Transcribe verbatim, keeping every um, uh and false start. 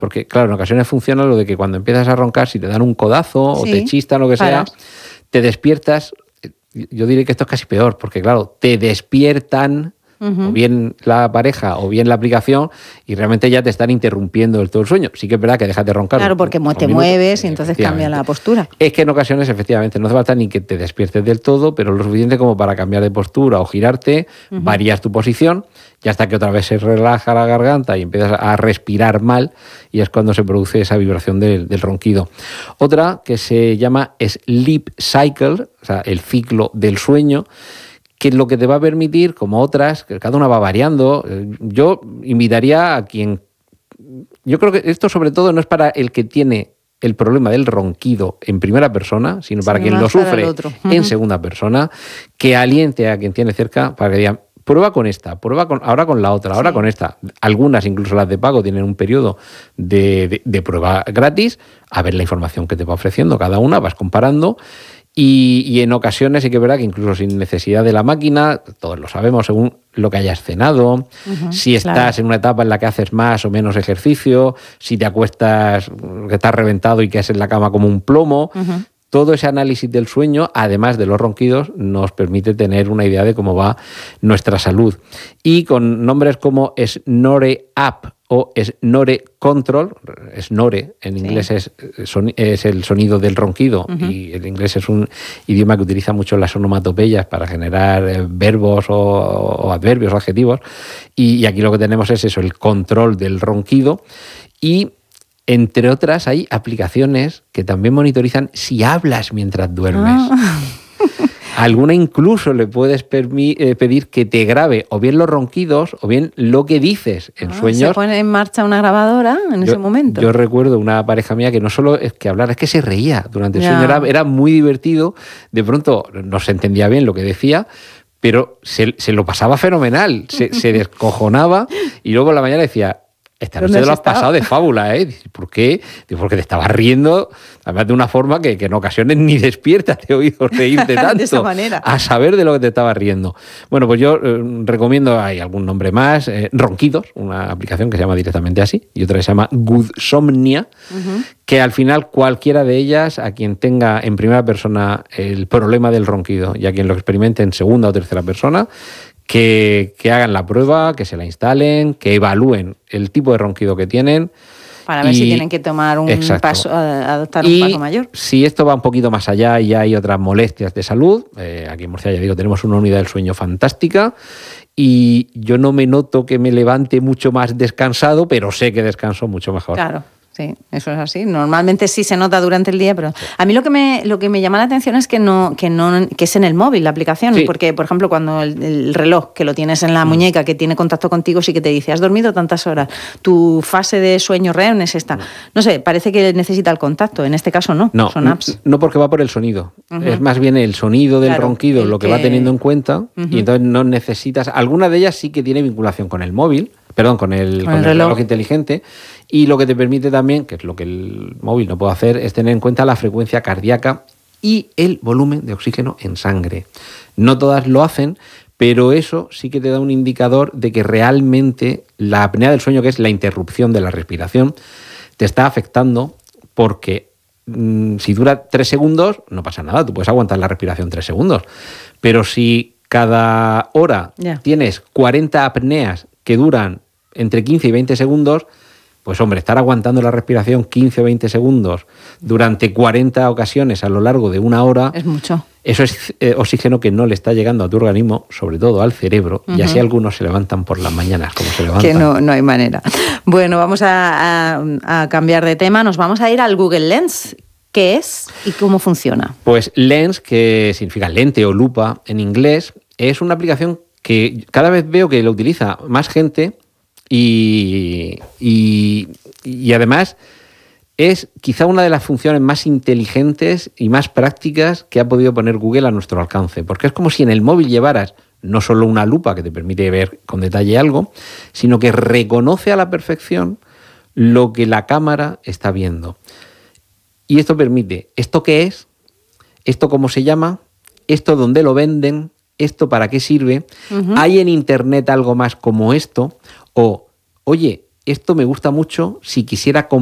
Porque, claro, en ocasiones funciona lo de que cuando empiezas a roncar, si te dan un codazo Sí, o te chistan, lo que paras. sea, te despiertas. Yo diré que esto es casi peor, porque, claro, te despiertan Uh-huh. o bien la pareja o bien la aplicación y realmente ya te están interrumpiendo del todo el sueño. Sí que es verdad que dejas de roncar. Claro, porque unos te minutos, mueves y entonces cambia la postura. Es que en ocasiones, efectivamente, no hace falta ni que te despiertes del todo, pero lo suficiente como para cambiar de postura o girarte, uh-huh. varías tu posición y hasta que otra vez se relaja la garganta y empiezas a respirar mal y es cuando se produce esa vibración del, del ronquido. Otra que se llama Sleep Cycle, o sea, el ciclo del sueño, que es lo que te va a permitir, como otras, que cada una va variando. Yo invitaría a quien... Yo creo que esto sobre todo no es para el que tiene el problema del ronquido en primera persona, sino para sí, quien lo sufre uh-huh. en segunda persona, que aliente a quien tiene cerca para que digan, prueba con esta, prueba con, ahora con la otra, ahora sí. con esta. Algunas, incluso las de pago, tienen un periodo de, de, de prueba gratis, a ver la información que te va ofreciendo cada una, vas comparando. Y, y en ocasiones sí que es verdad que incluso sin necesidad de la máquina, todos lo sabemos, según lo que hayas cenado, uh-huh, si estás claro. en una etapa en la que haces más o menos ejercicio, si te acuestas, que estás reventado y que haces en la cama como un plomo, uh-huh. todo ese análisis del sueño, además de los ronquidos, nos permite tener una idea de cómo va nuestra salud. Y con nombres como Snore App o Snore Control, Snore en inglés sí. es, son, es el sonido del ronquido uh-huh. y el inglés es un idioma que utiliza mucho las onomatopeyas para generar eh, verbos o, o adverbios o adjetivos y, y aquí lo que tenemos es eso, el control del ronquido y entre otras hay aplicaciones que también monitorizan si hablas mientras duermes. Ah. Alguna incluso le puedes permi- eh, pedir que te grabe o bien los ronquidos o bien lo que dices en ah, sueños. ¿Se pone en marcha una grabadora en yo, ese momento? Yo recuerdo una pareja mía que no solo es que hablara, es que se reía durante el yeah. sueño. Era, era muy divertido. De pronto no se entendía bien lo que decía, pero se, se lo pasaba fenomenal. Se, se descojonaba y luego en la mañana decía... Esta noche te lo has estado? pasado de fábula, ¿eh? ¿Por qué? Porque te estabas riendo, además de una forma que, que en ocasiones ni despierta te he oído reírte tanto. De esa manera. A saber de lo que te estabas riendo. Bueno, pues yo eh, recomiendo, hay algún nombre más, eh, Ronquidos, una aplicación que se llama directamente así, y otra que se llama Goodsomnia, uh-huh. que al final cualquiera de ellas, a quien tenga en primera persona el problema del ronquido y a quien lo experimente en segunda o tercera persona, Que, que hagan la prueba, que se la instalen, que evalúen el tipo de ronquido que tienen. Para ver y, si tienen que tomar un exacto. paso, adoptar un y paso mayor. Si esto va un poquito más allá y hay otras molestias de salud, eh, aquí en Murcia ya digo, tenemos una unidad del sueño fantástica y yo no me noto que me levante mucho más descansado, pero sé que descanso mucho mejor. Claro. Sí, eso es así. Normalmente sí se nota durante el día, pero a mí lo que me lo que me llama la atención es que no que no que es en el móvil la aplicación, sí. porque por ejemplo cuando el, el reloj que lo tienes en la mm. muñeca que tiene contacto contigo sí que te dice has dormido tantas horas, tu fase de sueño R E M es esta. No sé, parece que necesita el contacto. En este caso no. No, son apps. No porque va por el sonido. Uh-huh. Es más bien el sonido del claro, ronquido lo que, que va teniendo en cuenta uh-huh. y entonces no necesitas. Alguna de ellas sí que tiene vinculación con el móvil. Perdón, con el, con el, el reloj. reloj inteligente y lo que te permite también, que es lo que el móvil no puede hacer, es tener en cuenta la frecuencia cardíaca y el volumen de oxígeno en sangre. No todas lo hacen, pero eso sí que te da un indicador de que realmente la apnea del sueño, que es la interrupción de la respiración, te está afectando porque mmm, si dura tres segundos no pasa nada, tú puedes aguantar la respiración tres segundos, pero si cada hora yeah. tienes cuarenta apneas que duran entre quince y veinte segundos, pues hombre, estar aguantando la respiración quince o veinte segundos durante cuarenta ocasiones a lo largo de una hora... Es mucho. Eso es eh, oxígeno que no le está llegando a tu organismo, sobre todo al cerebro, uh-huh. y así algunos se levantan por las mañanas, como se levantan. Que no, no hay manera. Bueno, vamos a, a, a cambiar de tema, nos vamos a ir al Google Lens. ¿Qué es y cómo funciona? Pues Lens, que significa lente o lupa en inglés, es una aplicación que cada vez veo que lo utiliza más gente y, y, y además es quizá una de las funciones más inteligentes y más prácticas que ha podido poner Google a nuestro alcance, porque es como si en el móvil llevaras no solo una lupa que te permite ver con detalle algo, sino que reconoce a la perfección lo que la cámara está viendo. Y esto permite, ¿esto qué es? ¿Esto cómo se llama? ¿Esto dónde lo venden? ¿Esto para qué sirve? Uh-huh. ¿Hay en internet algo más como esto? O, oye, esto me gusta mucho si quisiera